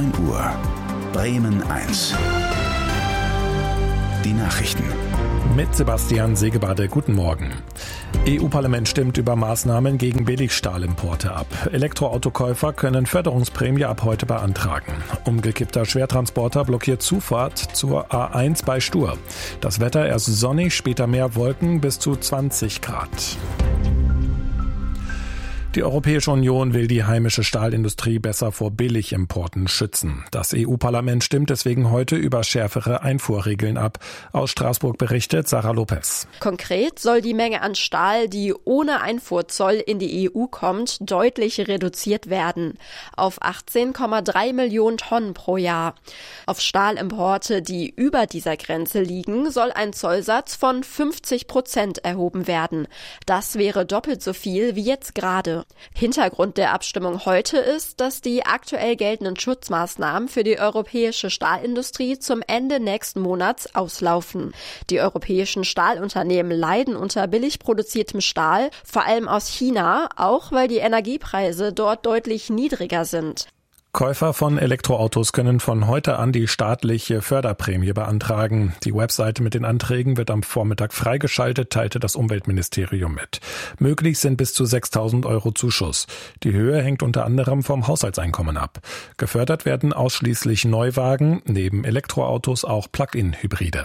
9 Uhr. Bremen 1. Die Nachrichten. Mit Sebastian Segebade, guten Morgen. EU-Parlament stimmt über Maßnahmen gegen Billigstahlimporte ab. Elektroautokäufer können Förderungsprämie ab heute beantragen. Umgekippter Schwertransporter blockiert Zufahrt zur A1 bei Stur. Das Wetter erst sonnig, später mehr Wolken bis zu 20 Grad. Die Europäische Union will die heimische Stahlindustrie besser vor Billigimporten schützen. Das EU-Parlament stimmt deswegen heute über schärfere Einfuhrregeln ab. Aus Straßburg berichtet Sarah Lopez. Konkret soll die Menge an Stahl, die ohne Einfuhrzoll in die EU kommt, deutlich reduziert werden. Auf 18,3 Millionen Tonnen pro Jahr. Auf Stahlimporte, die über dieser Grenze liegen, soll ein Zollsatz von 50% erhoben werden. Das wäre doppelt so viel wie jetzt gerade. Hintergrund der Abstimmung heute ist, dass die aktuell geltenden Schutzmaßnahmen für die europäische Stahlindustrie zum Ende nächsten Monats auslaufen. Die europäischen Stahlunternehmen leiden unter billig produziertem Stahl, vor allem aus China, auch weil die Energiepreise dort deutlich niedriger sind. Käufer von Elektroautos können von heute an die staatliche Förderprämie beantragen. Die Webseite mit den Anträgen wird am Vormittag freigeschaltet, teilte das Umweltministerium mit. Möglich sind bis zu 6.000 € Zuschuss. Die Höhe hängt unter anderem vom Haushaltseinkommen ab. Gefördert werden ausschließlich Neuwagen, neben Elektroautos auch Plug-in-Hybride.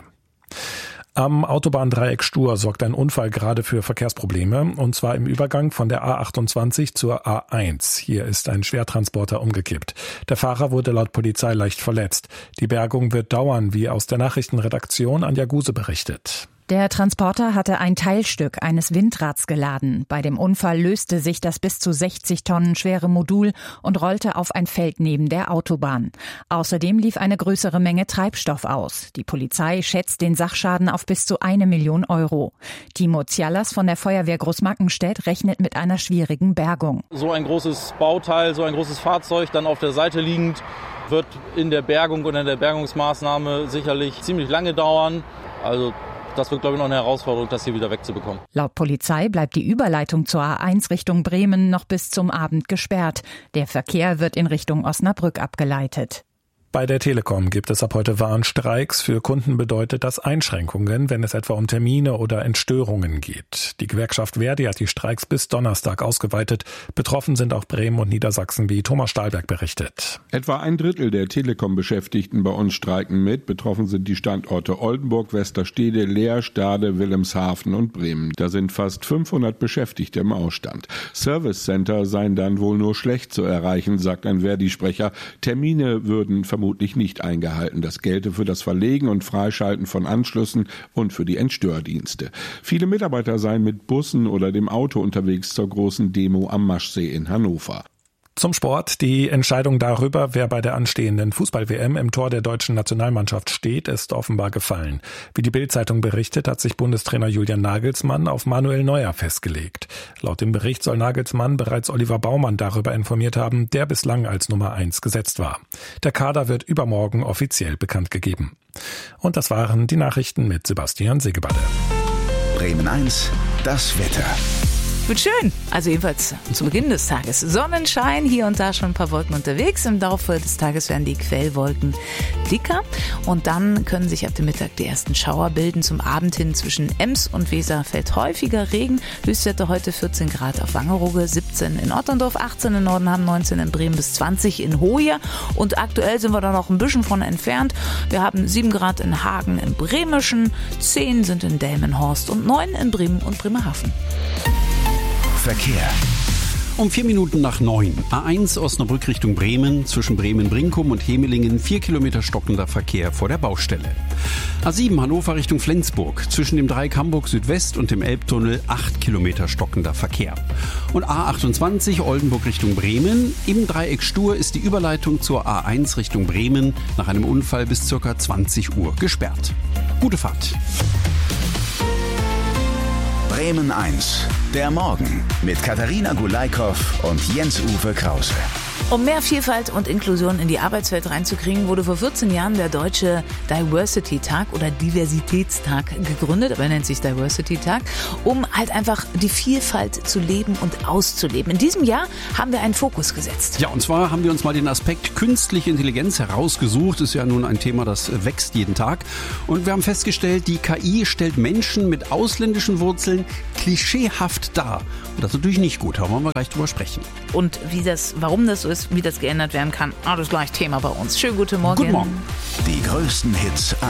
Am Autobahndreieck Stur sorgt ein Unfall gerade für Verkehrsprobleme, und zwar im Übergang von der A28 zur A1. Hier ist ein Schwertransporter umgekippt. Der Fahrer wurde laut Polizei leicht verletzt. Die Bergung wird dauern, wie aus der Nachrichtenredaktion Anja Guse berichtet. Der Transporter hatte ein Teilstück eines Windrads geladen. Bei dem Unfall löste sich das bis zu 60 Tonnen schwere Modul und rollte auf ein Feld neben der Autobahn. Außerdem lief eine größere Menge Treibstoff aus. Die Polizei schätzt den Sachschaden auf bis zu 1 Million €. Timo Zialas von der Feuerwehr Großmackenstedt rechnet mit einer schwierigen Bergung. So ein großes Bauteil, so ein großes Fahrzeug dann auf der Seite liegend, wird in der Bergung und in der Bergungsmaßnahme sicherlich ziemlich lange dauern. Also das wird, glaube ich, noch eine Herausforderung, das hier wieder wegzubekommen. Laut Polizei bleibt die Überleitung zur A1 Richtung Bremen noch bis zum Abend gesperrt. Der Verkehr wird in Richtung Osnabrück abgeleitet. Bei der Telekom gibt es ab heute Warnstreiks. Für Kunden bedeutet das Einschränkungen, wenn es etwa um Termine oder Entstörungen geht. Die Gewerkschaft Verdi hat die Streiks bis Donnerstag ausgeweitet. Betroffen sind auch Bremen und Niedersachsen, wie Thomas Stahlberg berichtet. Etwa 1/3 der Telekom-Beschäftigten bei uns streiken mit. Betroffen sind die Standorte Oldenburg, Westerstede, Leer, Stade, Wilhelmshaven und Bremen. Da sind fast 500 Beschäftigte im Ausstand. Service Center seien dann wohl nur schlecht zu erreichen, sagt ein Verdi-Sprecher. Termine würden vermutlich nicht eingehalten. Das gelte für das Verlegen und Freischalten von Anschlüssen und für die Entstördienste. Viele Mitarbeiter seien mit Bussen oder dem Auto unterwegs zur großen Demo am Maschsee in Hannover. Zum Sport. Die Entscheidung darüber, wer bei der anstehenden Fußball-WM im Tor der deutschen Nationalmannschaft steht, ist offenbar gefallen. Wie die Bild-Zeitung berichtet, hat sich Bundestrainer Julian Nagelsmann auf Manuel Neuer festgelegt. Laut dem Bericht soll Nagelsmann bereits Oliver Baumann darüber informiert haben, der bislang als Nummer 1 gesetzt war. Der Kader wird übermorgen offiziell bekannt gegeben. Und das waren die Nachrichten mit Sebastian Segebade. Bremen 1, das Wetter. Wird schön. Also jedenfalls zu Beginn des Tages. Sonnenschein, hier und da schon ein paar Wolken unterwegs. Im Laufe des Tages werden die Quellwolken dicker. Und dann können sich ab dem Mittag die ersten Schauer bilden. Zum Abend hin zwischen Ems und Weser fällt häufiger Regen. Höchstwerte heute 14 Grad auf Wangerooge, 17 in Otterndorf, 18 in Nordenham, 19 in Bremen bis 20 in Hoje. Und aktuell sind wir da noch ein bisschen von entfernt. Wir haben 7 Grad in Hagen im Bremischen, 10 sind in Delmenhorst und 9 in Bremen und Bremerhaven. Verkehr. Um 4 Minuten nach 9. A1 Osnabrück Richtung Bremen, zwischen Bremen-Brinkum und Hemelingen 4 Kilometer stockender Verkehr vor der Baustelle. A7 Hannover Richtung Flensburg, zwischen dem Dreieck Hamburg Südwest und dem Elbtunnel 8 Kilometer stockender Verkehr. Und A28 Oldenburg Richtung Bremen, im Dreieck Stur ist die Überleitung zur A1 Richtung Bremen nach einem Unfall bis ca. 20 Uhr gesperrt. Gute Fahrt. Bremen 1, der Morgen mit Katharina Gulaikow und Jens-Uwe Krause. Um mehr Vielfalt und Inklusion in die Arbeitswelt reinzukriegen, wurde vor 14 Jahren der Deutsche Diversity-Tag oder Diversitätstag gegründet, aber er nennt sich Diversity-Tag, um halt einfach die Vielfalt zu leben und auszuleben. In diesem Jahr haben wir einen Fokus gesetzt. Ja, und zwar haben wir uns mal den Aspekt künstliche Intelligenz herausgesucht. Ist ja nun ein Thema, das wächst jeden Tag. Und wir haben festgestellt, die KI stellt Menschen mit ausländischen Wurzeln klischeehaft dar. Und das ist natürlich nicht gut. Da wollen wir gleich drüber sprechen. Und warum das so ist, wie das geändert werden kann, alles gleich Thema bei uns. Schönen guten Morgen. Guten Morgen. Die größten Hits